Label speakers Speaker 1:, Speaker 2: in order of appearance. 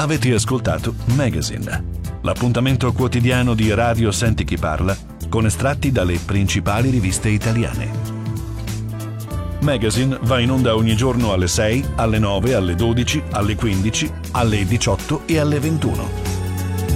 Speaker 1: Avete ascoltato Magazine, l'appuntamento quotidiano di Radio Senti Chi Parla con estratti dalle principali riviste italiane. Magazine va in onda ogni giorno alle 6, alle 9, alle 12, alle 15, alle 18 e alle 21.